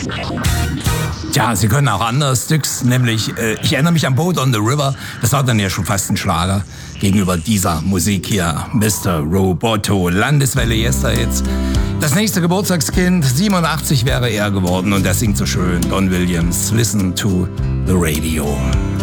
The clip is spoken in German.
Tja, sie können auch andere Stücks, nämlich ich erinnere mich an Boat on the River, das war dann ja schon fast ein Schlager gegenüber dieser Musik hier. Mr. Roboto, Landeswelle Yesterhits. Das nächste Geburtstagskind, 87 wäre er geworden und er singt so schön. Don Williams, Listen to the Radio.